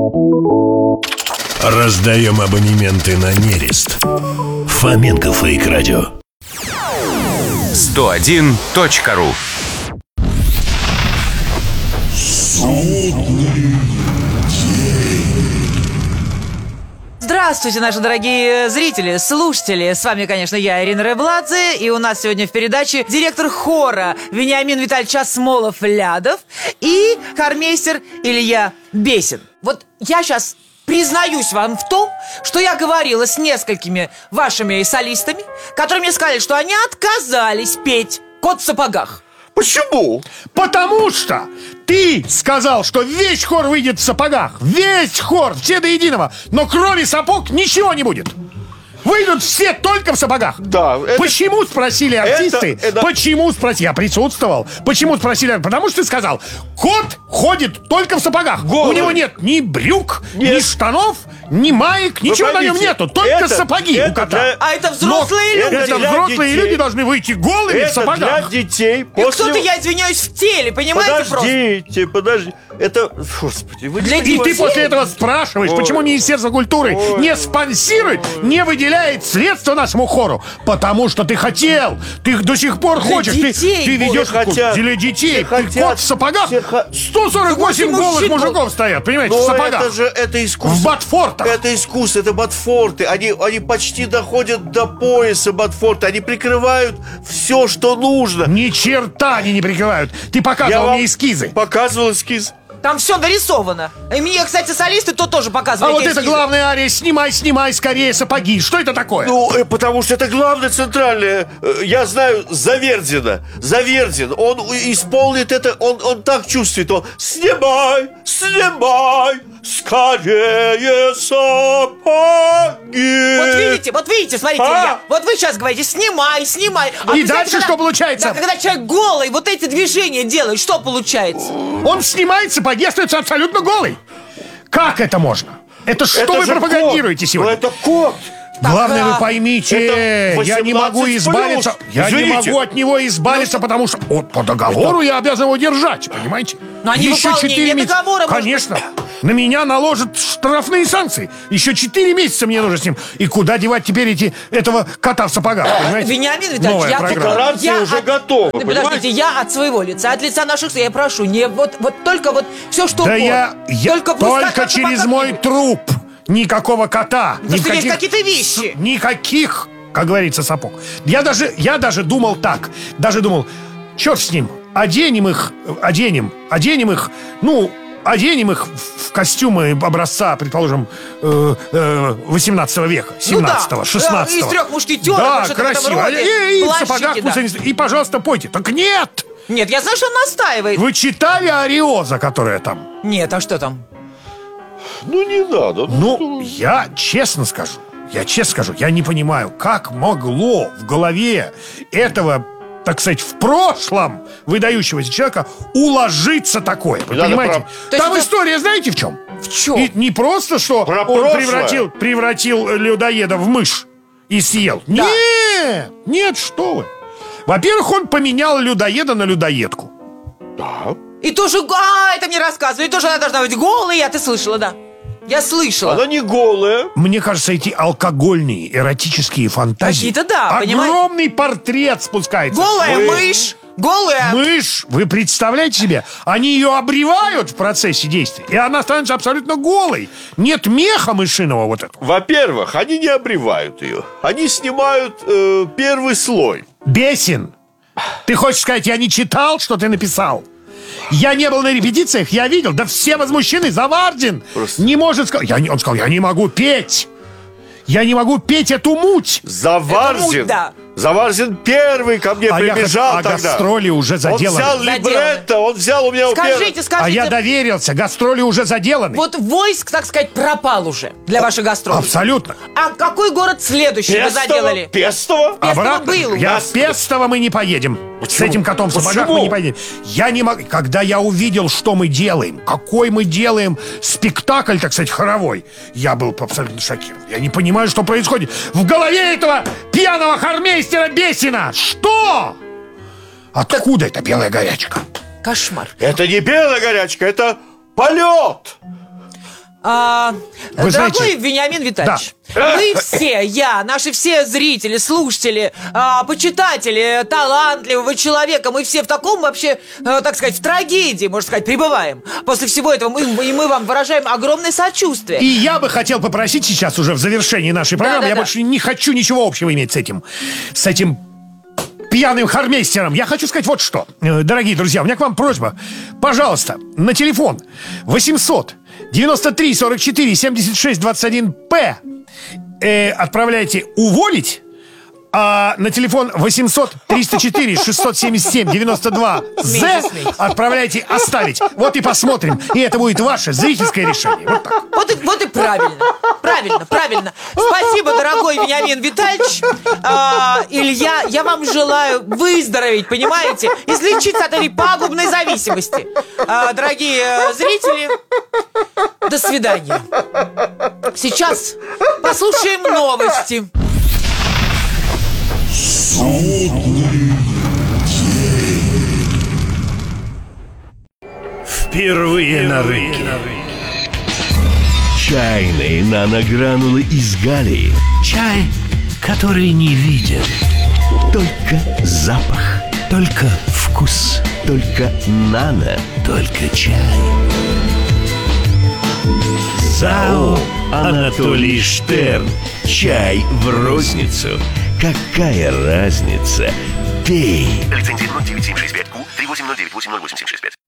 Раздаем абонементы на нерест. Фоменко Фейк Радио. 101.ру. Здравствуйте, наши дорогие зрители, слушатели. С вами, конечно, я, Ирина Рыбладзе. И у нас сегодня в передаче директор хора Вениамин Витальевич Асмолов-Лядов и хормейстер Илья Бесин. Вот я сейчас признаюсь вам в том, что я говорила с несколькими вашими солистами, которые мне сказали, что они отказались петь «Кот в сапогах». Почему? Потому что ты сказал, что весь хор выйдет в сапогах. Весь хор, все до единого. Но кроме сапог ничего не будет. Выйдут все только в сапогах. Да, Почему, спросили артисты? Почему, спросили? Я присутствовал. Почему, спросили? Потому что ты сказал, кот ходит только в сапогах. Голый. У него нет ни брюк, ни штанов, ни маек, ничего на нем нету. Только сапоги у кота. А это взрослые люди. Это взрослые люди должны выйти голыми в сапогах. для детей. И кто-то, я извиняюсь, в теле, понимаете, Подождите. Это, господи, вы Для не И ты понимаете. после этого спрашиваешь, почему Министерство культуры не спонсирует, не выделяет средства нашему хору? Потому что ты хотел, ты их до сих пор хочешь. детей. Ты ведешь Все хотят. для детей. Все Ты хотят. кот в сапогах. Все 148 голых мужчин. мужиков стоят, понимаете, в Но сапогах. это искусство. В ботфортах. Это искусство, это ботфорты. Они почти доходят до пояса ботфорта. Они прикрывают все, что нужно. Ни черта они не прикрывают. Ты Я показывал вам мне эскизы. показывал эскиз. Там все нарисовано. И мне, кстати, солисты то тоже А показывали. вот эти это эскизы. главная ария. Снимай скорее сапоги. Что это такое? Ну, потому что это главное центральное. Я знаю Завердина. Завердин, он исполнит это, он так чувствует. Он снимай, скорее сапоги. Вот видите, смотрите, Илья. Вот вы сейчас говорите, снимай. А И представьте, дальше что получается? Да, когда человек голый, вот эти движения делает, что получается? Он снимает сапоги, остается абсолютно голый. Как это можно? Это что Это вы же пропагандируете кот. сегодня? Ну, это кот. Главное, Так, вы поймите, это я не могу 18+. избавиться. Я не Извините. могу от него избавиться, потому что по договору я обязан его держать, понимаете? Но они выполнение договора, может Конечно. На меня наложат штрафные санкции. Еще 4 месяца мне нужно с ним. И куда девать теперь этого кота в сапогах, понимаете? Вениамин Витальевич, Новая программа. Декларация уже готова, Подождите, понимаете? я от своего лица, от лица наших, я прошу, не вот только вот все, что Да угодно. я пусть только кота в через сапогах мой не будет. труп. Никакого кота. Потому что есть какие-то вещи. Никаких, как говорится, сапог. Я даже думал так. Даже думал, черт с ним, оденем их в костюмы образца, предположим, 18 века, 17-го, 16-го. Из трех мушкетеров. Да, что-то в этом красиво. роде. И в Плащики, сапогах, да. и, пожалуйста, пойте. Так нет! Нет, я знаю, что он настаивает. Вы читали «Ариоза», которая там? Нет, а что там? Ну, не надо. Ну, я честно скажу, я не понимаю, как могло в голове этого, так сказать, в прошлом выдающегося человека уложиться такое. Вы надо понимаете? То Там есть история, знаете, в чем? В чем? И не просто, что Про он прошлое. превратил людоеда в мышь и съел. Да. Нет, что вы. Во-первых, он поменял людоеда на людоедку. Да. И тоже, это мне рассказывают, и тоже она должна быть голая, ты слышала, да? Я слышала. Она не голая. Мне кажется, эти алкогольные эротические фантазии. Какие-то, да, понимаете? Огромный портрет спускается. Голая Вы- мышь, голая. Мышь, вы представляете себе? Они ее обревают в процессе действия, и она становится абсолютно голой. Нет меха мышиного вот этого. Во-первых, они не обревают ее. Они снимают первый слой. Бесин. Ты хочешь сказать, я не читал, что ты написал? Я не был на репетициях, я видел. Да все возмущены. Завардин Просто- не может сказать. Он сказал, я не могу петь. Я не могу петь эту муть. Заварзин. да. Заварзин первый ко мне прибежал а тогда. гастроли уже заделаны. Он взял либретто, он взял у меня Скажите, А я доверился, гастроли уже заделаны. вот войск, так сказать, пропал уже для ваших гастролей. Абсолютно. А какой город следующий вы заделали? Пестово. Пестово был у Я вас. в Пестово мы не поедем. С этим котом в сапогах Почему? мы не поедем. Я не могу. Когда я увидел, что мы делаем, какой мы делаем спектакль, так сказать, хоровой, я был абсолютно шокирован. Я не понимаю, что происходит. В голове этого пьяного хормейстера Бесина. Что? Откуда эта белая горячка? Кошмар. Это не белая горячка, это полет. Вы Дорогой знаете- Вениамин Витальевич, мы все, наши все зрители, слушатели, почитатели талантливого человека, мы все в таком вообще, так сказать, в трагедии, можно сказать, пребываем. После всего этого мы вам выражаем огромное сочувствие. И я бы хотел попросить сейчас уже в завершении нашей программы, я больше не хочу ничего общего иметь с этим пьяным хормейстером. Я хочу сказать вот что. Дорогие друзья, у меня к вам просьба. Пожалуйста, на телефон 800 93 44 76 21 П отправляйте «уволить», а на телефон 800 304 677 92 З отправляйте «оставить». Вот и посмотрим. И это будет ваше зрительское решение. Вот так. Вот и правильно. Правильно. Спасибо, дорогой Вениамин Витальевич. Илья, я вам желаю выздороветь, понимаете? Излечиться от этой пагубной зависимости. Дорогие зрители, до свидания. Сейчас послушаем новости. Впервые на рынке. Чайные наногранулы из Галлии. Чай, который не виден. Только запах, Только вкус. только нано. Только чай. ЗАО Анатолий Штерн. Чай в розницу. Какая разница? Пей. Лицензия 0976 380980875.